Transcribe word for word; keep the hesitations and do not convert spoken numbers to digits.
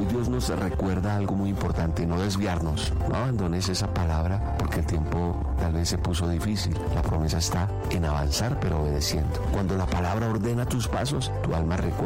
Dios nos recuerda algo muy importante, no desviarnos, no abandones esa palabra porque el tiempo tal vez se puso difícil. La promesa está en avanzar pero obedeciendo. Cuando la palabra ordena tus pasos, tu alma recuerda